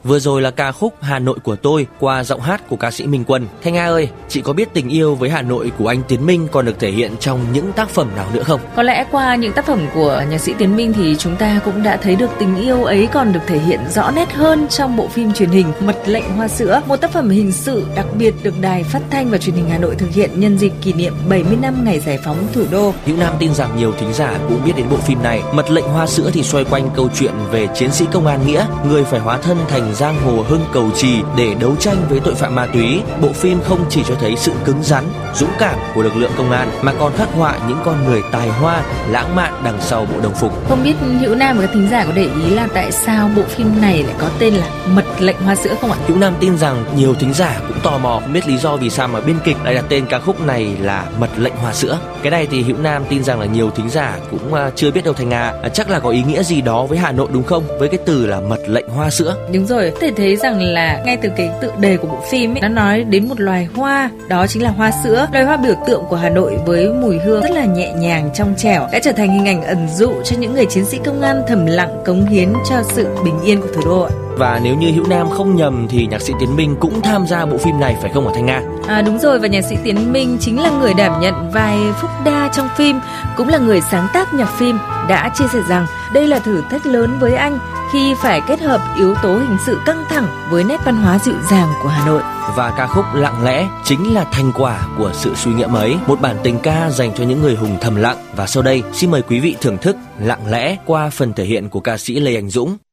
Vừa rồi là ca khúc Hà Nội của tôi qua giọng hát của ca sĩ Minh Quân. Thanh Nga ơi, chị có biết tình yêu với Hà Nội của anh Tiến Minh còn được thể hiện trong những tác phẩm nào nữa không? Có lẽ qua những tác phẩm của nhạc sĩ Tiến Minh thì chúng ta cũng đã thấy được tình yêu ấy còn được thể hiện rõ nét hơn trong bộ phim truyền hình Mật lệnh Hoa sữa, một tác phẩm hình sự đặc biệt được Đài Phát thanh và Truyền hình Hà Nội thực hiện nhân dịp kỷ niệm 70 năm ngày giải phóng thủ đô. Hữu Nam tin rằng nhiều thính giả cũng biết đến bộ phim này. Mật lệnh Hoa sữa thì xoay quanh câu chuyện về chiến sĩ công an nghĩa, người phải hóa thân thành giang hồ hưng cầu trì để đấu tranh với tội phạm ma túy. Bộ phim không chỉ cho thấy sự cứng rắn, dũng cảm của lực lượng công an mà còn khắc họa những con người tài hoa, lãng mạn đằng sau bộ đồng phục. Không biết Hữu Nam và các thính giả có để ý là tại sao bộ phim này lại có tên là Mật lệnh Hoa sữa không ạ? Hữu Nam tin rằng nhiều thính giả cũng tò mò không biết lý do vì sao mà biên kịch lại đặt tên ca khúc này là Mật lệnh Hoa sữa. Cái này thì Hữu Nam tin rằng là nhiều thính giả cũng chưa biết đâu Thành Nga. Chắc là có ý nghĩa gì đó với Hà Nội đúng không? Với cái từ là Mật lệnh Hoa sữa. Đúng rồi, có thể thấy rằng là ngay từ cái tựa đề của bộ phim ấy, nó nói đến một loài hoa, đó chính là hoa sữa, loài hoa biểu tượng của Hà Nội với mùi hương rất là nhẹ nhàng trong trẻo, đã trở thành hình ảnh ẩn dụ cho những người chiến sĩ công an thầm lặng cống hiến cho sự bình yên của thủ đô. Và nếu như Hữu Nam không nhầm thì nhạc sĩ Tiến Minh cũng tham gia bộ phim này phải không hả Thanh Nga? Đúng rồi, và nhạc sĩ Tiến Minh chính là người đảm nhận vai Phúc Đa trong phim, cũng là người sáng tác nhạc phim, đã chia sẻ rằng đây là thử thách lớn với anh khi phải kết hợp yếu tố hình sự căng thẳng với nét văn hóa dịu dàng của Hà Nội. Và ca khúc Lặng lẽ chính là thành quả của sự suy ngẫm ấy, một bản tình ca dành cho những người hùng thầm lặng. Và sau đây xin mời quý vị thưởng thức Lặng lẽ qua phần thể hiện của ca sĩ Lê Anh Dũng.